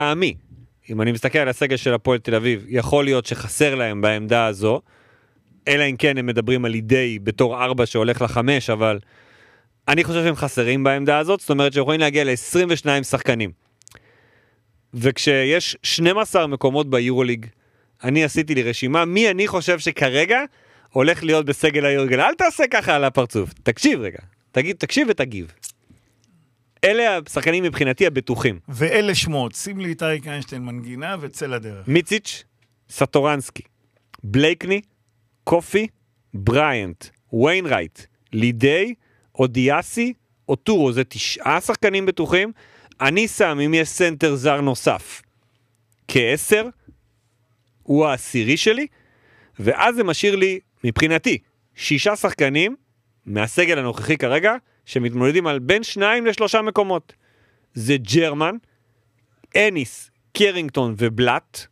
לטעמי, אם אני מסתכל על הסגל של הפועל תל אביב, יכול להיות שחסר להם בעמדה הזו, אלא אם כן הם מדברים על אידי בתור 4 שהולך ל5, אבל אני חושב שהם חסרים בעמדה הזאת, זאת אומרת שיכולים להגיע ל-22 שחקנים. וכשיש 12 מקומות ביורוליג, אני עשיתי לי רשימה, מי אני חושב שכרגע הולך להיות בסגל היורוליג. אל תעשה ככה על הפרצוף, תקשיב רגע, תקשיב ותגיב. אלה השחקנים מבחינתי הבטוחים. ואלה שמות, שים לי את אריק איינשטיין מנגינה וצא לדרך. מיציץ', סטורנסקי, בלייקני, קופי, בריינט, ויינרייט, לידי, אודיאסי, אוטורו, זה 9 שחקנים בטוחים. אני שם, אם יש סנטר זר נוסף, כ10, הוא העשירי שלי, ואז זה משאיר לי, מבחינתי, 6 שחקנים, מהסגל הנוכחי כרגע, שמתמודדים על בין 2 ל3 מקומות. זה ג'רמן, אניס, קרינגטון ובלט,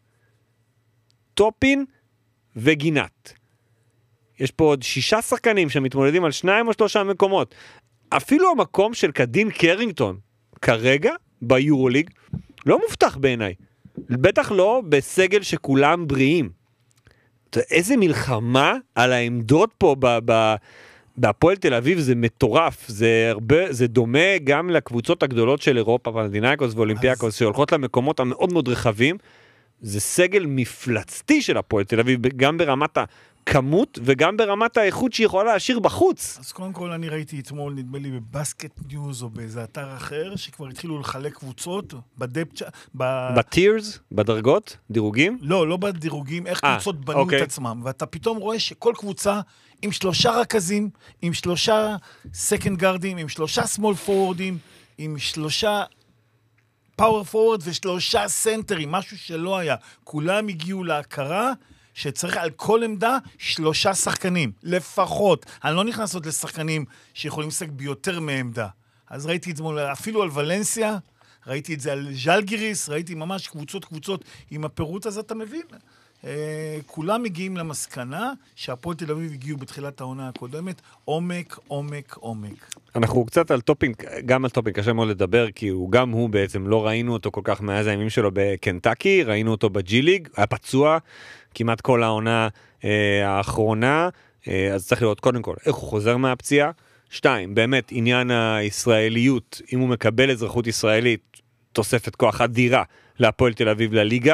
טופין וגינת. יש פה עוד 6 שחקנים שמתמודדים על 2 או 3 מקומות. אפילו המקום של קדין קרינגטון, כרגע, ביורוליג, לא מובטח בעיניי. בטח לא בסגל שכולם בריאים. איזה מלחמה על העמדות פה בהפועל תל אביב, זה מטורף. זה דומה גם לקבוצות הגדולות של אירופה, פנתינייקוס ואולימפיאקוס, שהולכות למקומות המאוד מאוד רחבים. זה סגל מפלצתי של הפועל תל אביב, גם ברמת הכמות וגם ברמת האיכות שהיא יכולה להשאיר בחוץ. אז קודם כל אני ראיתי אתמול, נדמה לי בבסקט ניוז או באיזה אתר אחר, שכבר התחילו לחלק קבוצות בטירס, בדרגות, דירוגים? לא בדירוגים, איך קבוצות בנו את עצמם, ואתה פתאום רואה שכל קבוצה עם 3 רכזים, עם 3 סקנד גארדים, עם 3 סמול פורורדים, עם 3 פאוור פורוורד ו3 סנטרים, משהו שלא היה. כולם הגיעו להכרה שצריך על כל עמדה 3 שחקנים, לפחות. אני לא נכנס עוד לשחקנים שיכולים לשחק ביותר מעמדה. אז ראיתי את זה אפילו על ולנסיה, ראיתי את זה על ז'לגיריס, ראיתי ממש קבוצות עם הפירוט הזה, אתה מבין? כולם מגיעים למסקנה שהפועל תל אביב הגיעו בתחילת העונה הקודמת, עומק. אנחנו קצת על טופינג, גם על טופינג קשה מאוד לדבר, כי גם הוא בעצם לא ראינו אותו כל כך מאז הימים שלו בקנטקי, ראינו אותו בג'י ליג, היה פצוע כמעט כל העונה האחרונה, אז צריך לראות קודם כל איך הוא חוזר מהפציעה. 2, באמת עניין הישראליות, אם הוא מקבל אזרחות ישראלית, תוספת כוח אדירה להפועל תל אביב לליגה,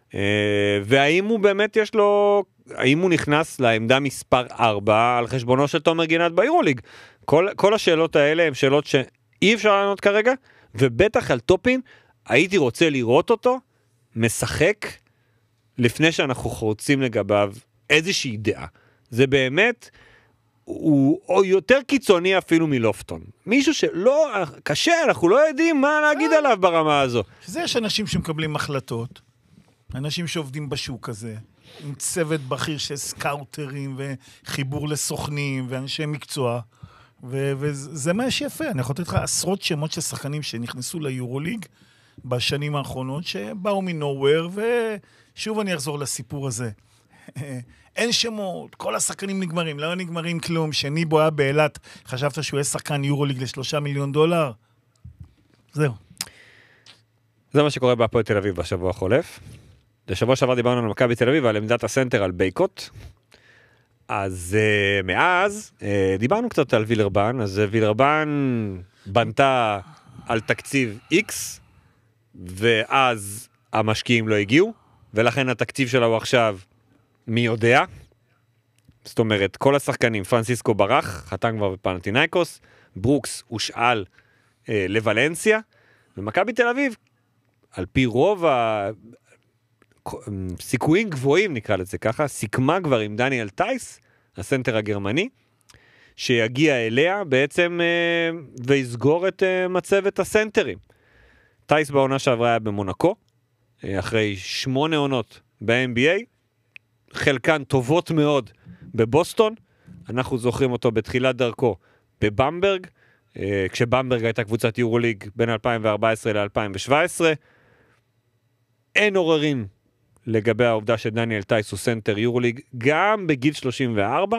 והאם הוא באמת יש לו, האם הוא נכנס לעמדה מספר 4 על חשבונו של תומר גינת ביורוליג. כל השאלות האלה הן שאלות שאי אפשר לענות כרגע, ובטח על טופין הייתי רוצה לראות אותו משחק לפני שאנחנו חורצים לגביו איזושהי דעה. זה באמת, הוא יותר קיצוני אפילו מלופטון. מישהו שלא, קשה, אנחנו לא יודעים מה להגיד עליו ברמה הזו. שזה יש אנשים שמקבלים החלטות, אנשים שעובדים בשוק הזה, עם צוות בכיר של סקאוטרים וחיבור לסוכנים ואנשי מקצוע, וזה מה שיפה. אני יכול לתת לך עשרות שמות של שחקנים שנכנסו ליורוליג בשנים האחרונות, שבאו מנוהוור, ושוב אני אחזור לסיפור הזה. אין שמות, כל השחקנים נגמרים, לא נגמרים כלום. שניבו היה באילת, חשבת שהוא יהיה שחקן יורוליג ל$3 מיליון? זהו. זה מה שקורה בהפועל תל אביב בשבוע החולף. בשבוע שעבר דיברנו על מכבי תל אביב, על עמדת הסנטר, על בייקוט. אז מאז דיברנו קצת על וילרבן, אז וילרבן בנתה על תקציב X, ואז המשקיעים לא הגיעו, ולכן התקציב שלה הוא עכשיו מי יודע. זאת אומרת, כל השחקנים, פרנסיסקו ברח, חתם כבר בפנתינייקוס, ברוקס הושאל לוולנסיה, ומכבי תל אביב, על פי רוב סיכויים גבוהים נקרא לזה ככה, סיכמה כבר עם דניאל טייס, הסנטר הגרמני, שיגיע אליה בעצם ויסגור את מצבת הסנטרים. טייס בעונה שעברה היה במונקו, אחרי 8 עונות ב-NBA, חלקן טובות מאוד בבוסטון, אנחנו זוכרים אותו בתחילת דרכו בבמברג, כשבמברג הייתה קבוצת יורוליג בין 2014 ל-2017, אין עוררין לגבי העובדה שדניאל טייס הוא סנטר יורוליג, גם בגיל 34,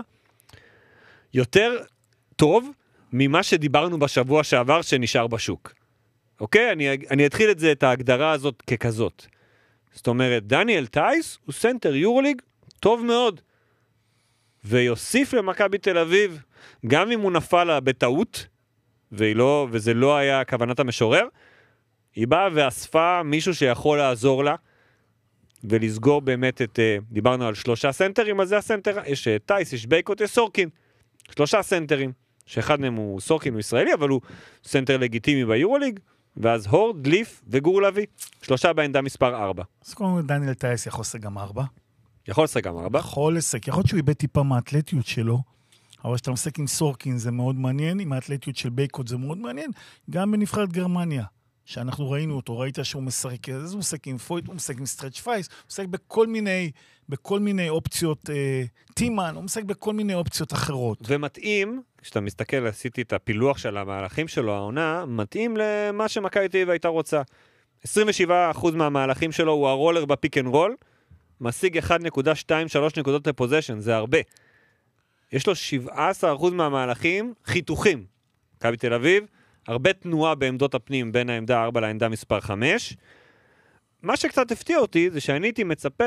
יותר טוב ממה שדיברנו בשבוע שעבר שנשאר בשוק. אוקיי? אני אתחיל את ההגדרה הזאת ככזאת. זאת אומרת, דניאל טייס הוא סנטר יורוליג טוב מאוד, ויוסיף למכבי תל אביב, גם אם הוא נפל לה בטעות, וזה לא היה כוונת המשורר, היא באה ואספה מישהו שיכול לעזור לה, ולסגור באמת דיברנו על 3 סנטרים, אז זה הסנטר, יש טייס, יש בייקוט, יש סורקין. 3 סנטרים, שאחד מהם הוא סורקין, הוא ישראלי, אבל הוא סנטר לגיטימי ביורוליג, ואז הורד, ליף וגור לוי, 3 בעמדה מספר 4. אז קודם כל דניאל טייס יכול לשחק גם 4. יכול לשחק גם 4? יכול לשחק, יכול להיות שהוא איבד טיפה מהאתלטיות שלו, אבל כשאתה משחק עם סורקין זה מאוד מעניין, עם האתלטיות של בייקוט זה מאוד מעניין, גם בנבחרת גרמניה, שאנחנו ראינו אותו, ראית שהוא משחק, אז הוא משחק עם פויט, הוא משחק עם סטרץ' פייס, הוא משחק בכל מיני אופציות, טימן, הוא משחק בכל מיני אופציות אחרות. ומתאים, כשאתה מסתכל, עשיתי את הפילוח של המהלכים שלו, העונה, מתאים למה שמכבי תל אביב הייתה רוצה. 27% מהמהלכים שלו הוא הרולר בפיק אנד רול, משיג 1.23 נקודות לפוזיישן, זה הרבה. יש לו 17% מהמהלכים חיתוכים. מכבי תל אביב, הרבה תנועה בעמדות הפנים בין העמדה 4 לעמדה מספר 5. מה שקצת הפתיע אותי זה שאני הייתי מצפה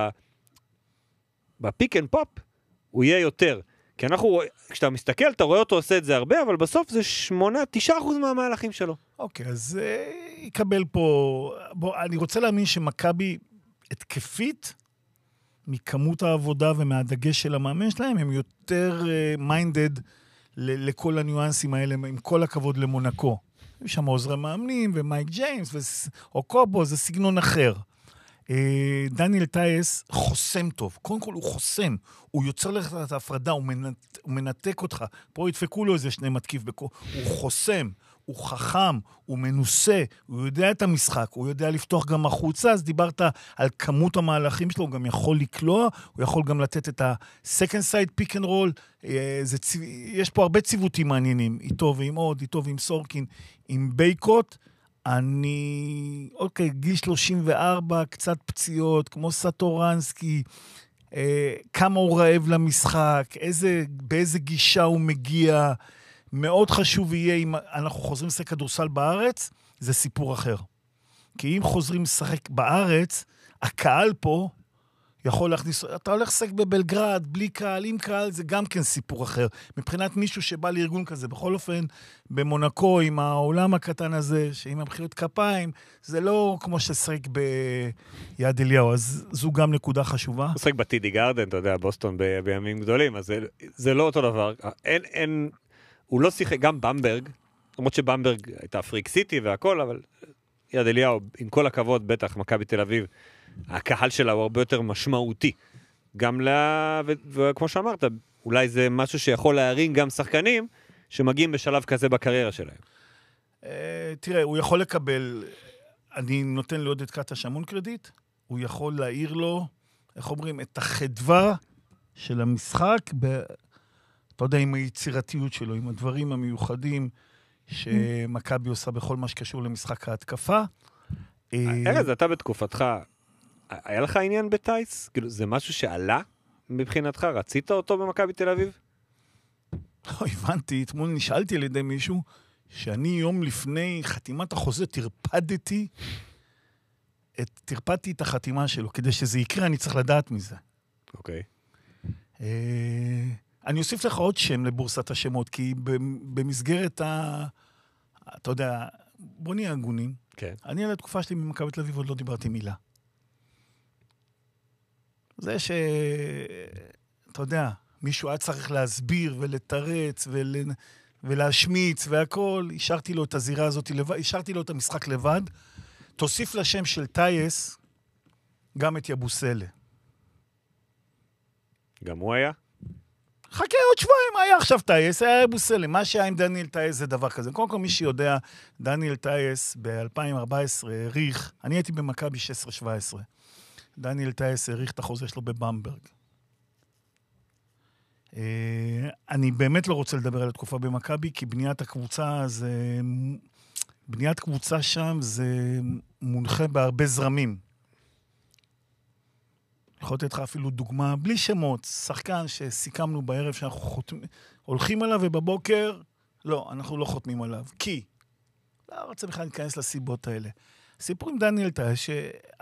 בפיק אנד פופ הוא יהיה יותר. כי כשאתה מסתכל, אתה רואה אותו עושה את זה הרבה, אבל בסוף זה 9% מהמהלכים שלו. אוקיי, אז יקבל פה... אני רוצה להאמין שמכבי התקפית, מכמות העבודה ומהדגש של המאמן שלהם, הם יותר מיינדד לכל הניואנסים האלה, עם כל הכבוד למונקו. יש שם עוזרי מאמנים, ומייק ג'יימס, או קובו, זה סגנון אחר. דניאל טייס חוסם טוב. קודם כל הוא חוסם. הוא יוצר לך את ההפרדה, הוא מנתק אותך. פה ידפקו לו איזה 2 מתקיף בקו. הוא חוסם, הוא חכם, הוא מנוסה, הוא יודע את המשחק, הוא יודע לפתוח גם החוצה, אז דיברת על כמות המהלכים שלו, הוא גם יכול לקלוע, הוא יכול גם לתת את ה-second side pick and roll, יש פה הרבה ציוותים מעניינים, איתו ועם עוד, איתו ועם סורקין, עם בייקוט, אוקיי, גיל 34, קצת פציעות, כמו סטורנסקי, כמה הוא רעב למשחק, באיזה גישה הוא מגיע, מאוד חשוב יהיה אם אנחנו חוזרים לשחק כדורסל בארץ, זה סיפור אחר. כי אם חוזרים לשחק בארץ, הקהל פה יכול להכניס, אתה הולך לשחק בבלגרד, בלי קהל, עם קהל, זה גם כן סיפור אחר. מבחינת מישהו שבא לארגון כזה, בכל אופן, במונקו, עם העולם הקטן הזה, שעם המחיאות כפיים, זה לא כמו ששחק ביד אליהו, אז זו גם נקודה חשובה. הוא שחק בטידי גרדן, אתה יודע, בוסטון בימים גדולים, אז זה לא אותו דבר. הוא לא שיחק, גם במברג, למרות שבמברג הייתה פריק סיטי והכל, אבל יד אליהו, עם כל הכבוד, בטח, מכבי תל אביב, הקהל שלה הוא הרבה יותר משמעותי. גם וכמו שאמרת, אולי זה משהו שיכול להרים גם שחקנים שמגיעים בשלב כזה בקריירה שלהם. תראה, הוא יכול לקבל, אני נותן לו עוד את קטש המון קרדיט, הוא יכול להעיר לו, איך אומרים, את החדווה של המשחק, אתה יודע, עם היצירתיות שלו, עם הדברים המיוחדים שמכבי עושה בכל מה שקשור למשחק ההתקפה. ארז, אתה בתקופתך, היה לך עניין בטייס? כאילו, זה משהו שעלה מבחינתך? רצית אותו במכבי תל אביב? לא, הבנתי, אתמול נשאלתי על ידי מישהו, שאני יום לפני חתימת החוזה טרפדתי את החתימה שלו, כדי שזה יקרה, אני צריך לדעת מזה. אוקיי. אני אוסיף לך עוד שם לבורסת השמות, כי במסגרת אתה יודע, בוא נהיה הגונים. כן. אני על התקופה שלי ממכבי תל אביב עוד לא דיברתי מילה. זה אתה יודע, מישהו היה צריך להסביר ולתרץ ולהשמיץ והכל, השארתי לו את הזירה הזאת לבד, השארתי לו את המשחק לבד. תוסיף לשם של טייס גם את יבוסלה. גם הוא היה? חכה עוד שבועיים, היה עכשיו טייס, היה יבוסלה. מה שהיה עם דניאל טייס זה דבר כזה. קודם כל מי שיודע, דניאל טייס ב-2014 העריך, אני הייתי במכבי 16-17. דניאל טייס העריך את החוזה שלו בבמברג. אני באמת לא רוצה לדבר על התקופה במכבי, כי בניית קבוצה שם זה מונחה בהרבה זרמים. יכול לתת לך אפילו דוגמה, בלי שמות, שחקן שסיכמנו בערב שאנחנו הולכים עליו ובבוקר, לא, אנחנו לא חותמים עליו. כי לא רוצה בכלל להיכנס לסיבות האלה. סיפור עם דניאל טייס,